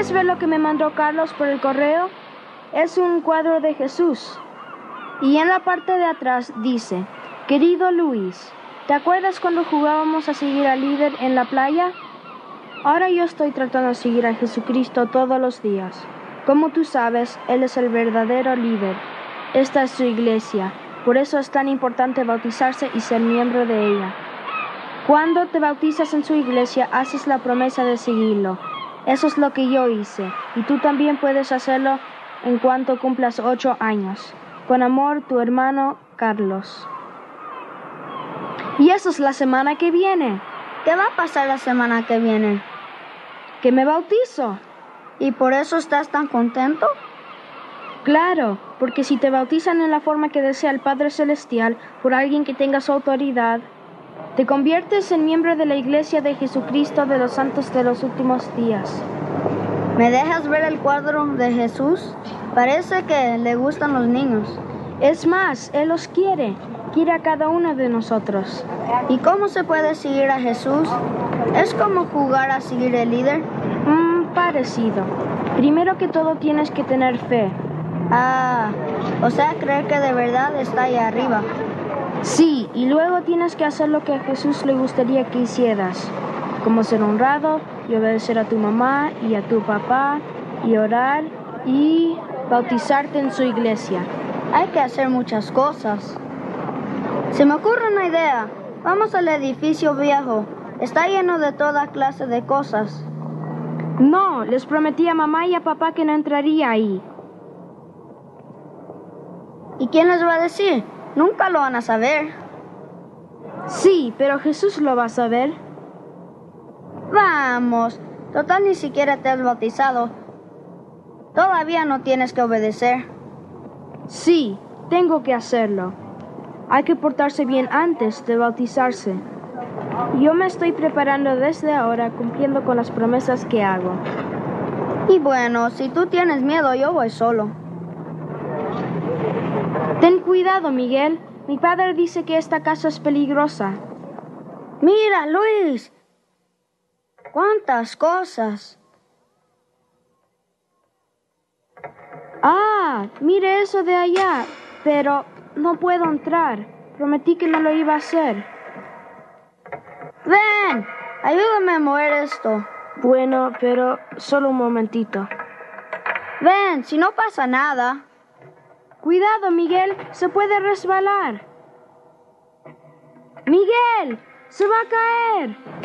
¿Quieres ver lo que me mandó Carlos por el correo? Es un cuadro de Jesús. Y en la parte de atrás dice: Querido Luis, ¿te acuerdas cuando jugábamos a seguir al líder en la playa? Ahora yo estoy tratando de seguir a Jesucristo todos los días. Como tú sabes, Él es el verdadero líder. Esta es su iglesia. Por eso es tan importante bautizarse y ser miembro de ella. Cuando te bautizas en su iglesia, haces la promesa de seguirlo. Eso es lo que yo hice, y tú también puedes hacerlo en cuanto cumplas 8 años. Con amor, tu hermano Carlos. Y eso es la semana que viene. ¿Qué va a pasar la semana que viene? Que me bautizo. ¿Y por eso estás tan contento? Claro, porque si te bautizan en la forma que desea el Padre Celestial, por alguien que tenga su autoridad, te conviertes en miembro de la Iglesia de Jesucristo de los Santos de los Últimos Días. ¿Me dejas ver el cuadro de Jesús? Parece que le gustan los niños. Es más, Él los quiere. Quiere a cada uno de nosotros. ¿Y cómo se puede seguir a Jesús? ¿Es como jugar a seguir el líder? Parecido. Primero que todo tienes que tener fe. O sea, creer que de verdad está ahí arriba. Sí, y luego tienes que hacer lo que a Jesús le gustaría que hicieras, como ser honrado y obedecer a tu mamá y a tu papá y orar y bautizarte en su iglesia. Hay que hacer muchas cosas. Se me ocurre una idea. Vamos al edificio viejo. Está lleno de toda clase de cosas. No, les prometí a mamá y a papá que no entraría ahí. ¿Y quién les va a decir? Nunca lo van a saber. Sí, pero Jesús lo va a saber. Vamos, total ni siquiera te has bautizado. Todavía no tienes que obedecer. Sí, tengo que hacerlo. Hay que portarse bien antes de bautizarse. Yo me estoy preparando desde ahora, cumpliendo con las promesas que hago. Y bueno, si tú tienes miedo, yo voy solo. Ten cuidado, Miguel. Mi padre dice que esta casa es peligrosa. Mira, Luis. ¡Cuántas cosas! Mire eso de allá. Pero no puedo entrar. Prometí que no lo iba a hacer. Ven, ayúdame a mover esto. Bueno, pero solo un momentito. Ven, si no pasa nada. Cuidado, Miguel, se puede resbalar. ¡Miguel! ¡Se va a caer!